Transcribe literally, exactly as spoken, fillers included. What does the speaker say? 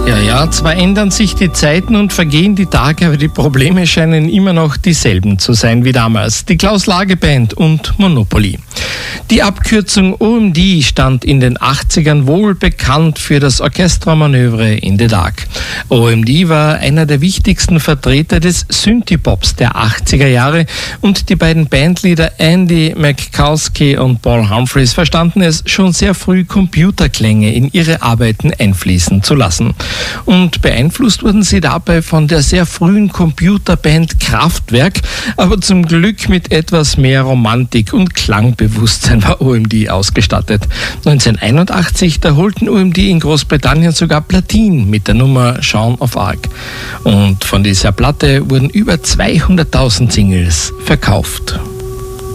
Ja, ja, zwar ändern sich die Zeiten und vergehen die Tage, aber die Probleme scheinen immer noch dieselben zu sein wie damals. Die Klaus-Lage-Band und Monopoly. Die Abkürzung O M D stand in den achtzigern wohl bekannt für das Orchestermanöver in the Dark. O M D war einer der wichtigsten Vertreter des Synthie-Pops der achtziger Jahre und die beiden Bandleader Andy McCaskey und Paul Humphreys verstanden es schon sehr früh, Computerklänge in ihre Arbeiten einfließen zu lassen. Und beeinflusst wurden sie dabei von der sehr frühen Computerband Kraftwerk, aber zum Glück mit etwas mehr Romantik und Klangbewusstsein war O M D ausgestattet. neunzehnhunderteinundachtzig, da holten O M D in Großbritannien sogar Platin mit der Nummer Joan of Arc. Und von dieser Platte wurden über zweihunderttausend Singles verkauft.